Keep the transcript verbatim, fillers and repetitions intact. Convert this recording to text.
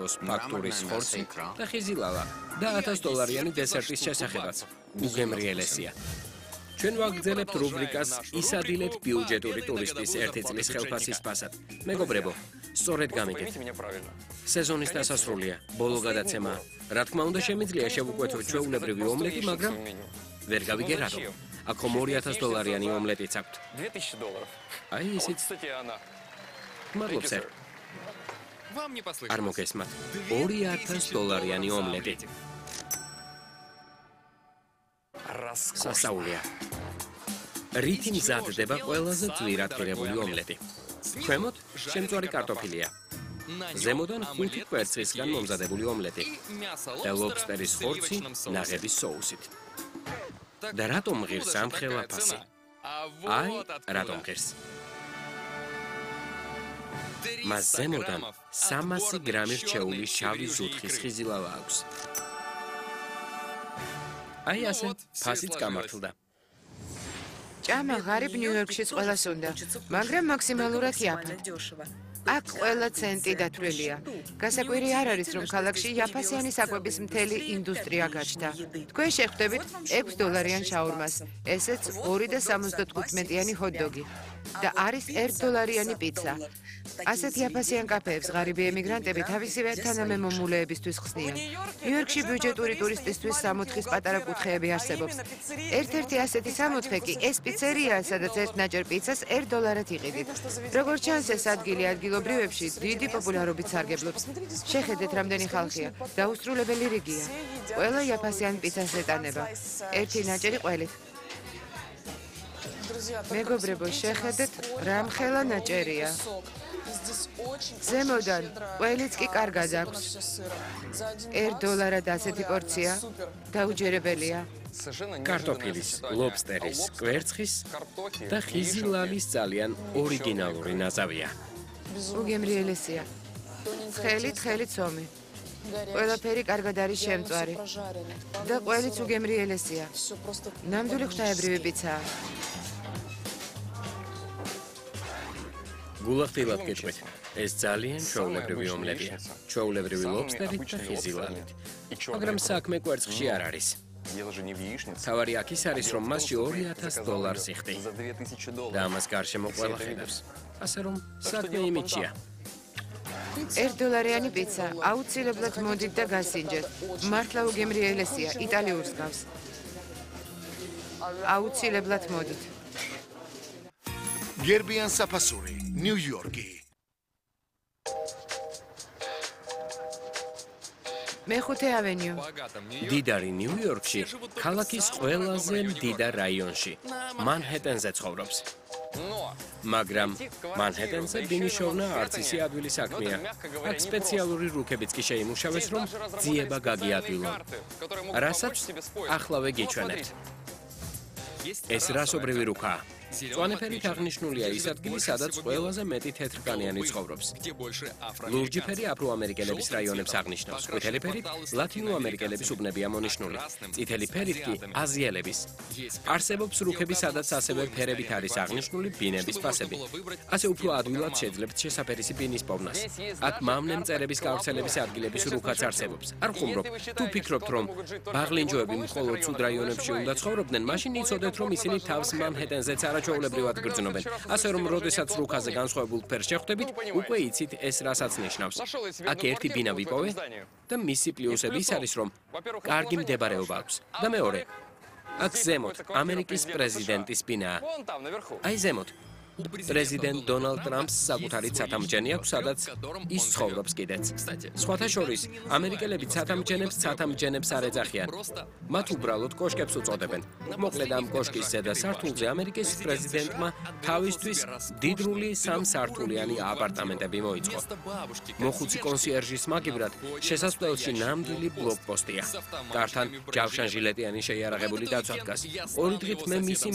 საქართველოს ფაქტურის ხორცი და ხიზილალა და ათას დოლარიანი დესერტის შესახებაც. უგემრიელესია. ჩვენ ვაგრძელებთ რუბრიკას ისადილეთ ბიუჯეტური ტურისტის ერთი წლის ხელფასის ფასად. მეგობრებო, სწორედ გამიგეთ. სეზონის დასასრულია, ბოლო გადაცემა. რა თქმა უნდა, შემიძლია შევუკვეთოთ ჩვეულებრივი ომლეტი, მაგრამ ვერ გავიგე რატომ. აქ ორი ათას დოლარიანი ომლეტიც აქვთ. აი ისიც. მადლობ სერ. არ მოგესმათ. ორი ათას დოლარიანი ომლეტი. სასაულია. რითი მზადდება ყველაზე ძვირადღირებული ომლეტი? ქვემოთ შემწვარი კარტოფილია. ზემოდან ხუთი კვერცხისგან მომზადებული ომლეტი და ლობსტერის ხორცი ნაღების соусით. და რატომ ღირს ამხელა ფასი? აი, რატომ ღირს? მას ზემოდან სამასი გრამი რჩეული შავი ზუთხის ხიზილალა აქვს. აი ასე, ფასიც გამართლდა. ჭამა ღარიბ ნიუ-იორკშიც ყველას უნდა, მაგრამ მაქსიმალურად იაფად. აქ ყველა ცენტი დათვლილია. გასაკვირი არ არის, რომ ქალაქში იაფასიანი საკვების მთელი ინდუსტრია გაჩნდა. თქვენ შეხვდებით ექვს დოლარიან შაურმას, ესეც ორი და სამოცდათხუთმეტიანი ჰოთ-დოგი და არის ერთ დოლარიანი პიცა. ასეთ იაფასიან კაფეებს ღარიბი ემიგრანტები თავისივე თანამემამულეებისთვის ხსნიან. ნიუ-იორკში ბიუჯეტური ტურისტისთვის სამოთხის პატარა კუთხეები არსებობს. ერთ-ერთი ასეთი სამოთხე კი ეს პიცერიაა, სადაც ერთ ნაჭერ პიცას ერთ დოლარად იყიდით. როგორც ჩანს, ეს ადგილი ადგილობრივებში დიდი პოპულარობით სარგებლობს. შეხედეთ, რამდენი ხალხია, დაუსრულებელი რიგია. ყველა იაფასიან პიცას ეტანება. ერთი ნაჭერი ყველით. მეგობრებო, შეხედეთ, რამხელა ნაჭერია. ზემოდან ყველიც კი კარგად აქვს. ერთ დოლარად ასეთი პორცია დაუჯერებელია. კარტოფილის, ლობსტერის, კვერცხის და ხიზილალის ძალიან ორიგინალური ნაზავია. უგემრიელესია. თხელი თხელი ცომი. ყველაფერი კარგად არის შემწვარი. და ყველიც უგემრიელესია. ნამდვილი ღვთაებრივი პიცაა. გულახდილად გეტყვით, ეს ძალიან ჩვეულებრივი ომლეტია. ჩვეულებრივი ლობსტერით და ხიზილალით. მაგრამ საქმე კვერცხში არ არის. თავარი აქ ის არის, რომ მასში ორი ათას დოლარს იხდი. და ამას გარშემო ყველა ხედავს. ასე რომ, საქმე იმითია. ერთ დოლარიანი პიცა, აუცილებლად მოდით და გასინჯეთ. მართლა უგემრიელესია, იტალიურს გავს. აუცილებლად მოდით. გერბიან საფასური, ნიუ-იორკი. მეხუთე ავენიუ. დიდარი ნიუ-იორკში, ქალაქის ყველაზე მდიდარ რაიონში, მანჰეტენზე ცხოვრობს. მაგრამ მანჰეტენზე ბინიშოვნა არც ისე ადვილი საქმეა. აქ სპეციალური რუკებიც კი შეიმუშავეს, რომ ძიება გაგიადვილონ. რასაც ახლავე გიჩვენებთ. ეს რასობრივი რუკაა. მწვანეფერით აღნიშნულია ის ადგილი, სადაც ყველაზე მეტი თეთრკანიანი ცხოვრობს. ლურჯი ფერი აფრო-ამერიკელების რაიონებს აღნიშნავს, ყვითელი ფერით ლათინო-ამერიკელების უბნებია მონიშნული, წითელი ფერით კი აზიელების. არსებობს რუკები, სადაც ასევე ფერებით არის აღნიშნული ბინების ფასები. ასე უფრო ადვილად შეძლებთ შესაფერისი ბინის პოვნას. აქ მამნე მწერების გავრცელების ადგილების რუკაც არსებობს. არ ხუმრობ, თუ ფიქრობთ, რომ ბაღლინჯოები მხოლოდ ცუდ რაიონებში უნდა ცხოვრობდნენ, მაშინ იცოდეთ, რომ ისინი თავს მანჰეტენზეც არა ჩვეულებრივად გრძნობენ. ასე რომ, როდესაც რუკაზე განსხვავებულ ფერს შეხვდებით, უკვე იცით ეს რასაც ნიშნავს. აქ ერთი ბინა ვიპოვე და მისი პლუსები ის არის, რომ კარგი მდებარეობა აქვს. და მეორე, აქ ზემოთ ამერიკის პრეზიდენტის ბინაა. აი ზემოთ. პრეზიდენტ დონალდ ტრამპს საკუთარი ცათამბჯენი აქვს, სადაც ის ცხოვრობს კიდეც. სხვათა შორის, ამერიკელები ცათამბჯენებს ცათამბჯენებს არ ეძახიან. მათ უბრალოდ კოშკებს უწოდებენ. მოკლედ ამ კოშკის ზედა სართულზე ამერიკის პრეზიდენტმა თავისთვის დიდრული სამსართულიანი აპარტამენტები მოიწყო. მოხუცი კონსიერჟის მაგივრად შესასვლელში ნამდვილი ბლოკპოსტია. გართან ჯავშანჟილეტიანი შეიარაღებული დაცვა დგას. ორი დღით მე მისი